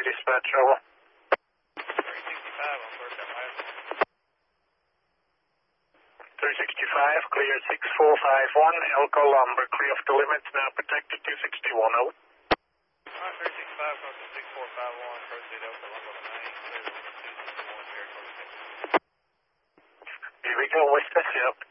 dispatch, over. 365 on first at last. 365, clear 6451, Elko Lumber, clear of the limits, now protected 261, over. Alright, 365 comes to 6451, proceed Elko Lumber to main, clear 261, Jericho 6. Here we go, West, yep.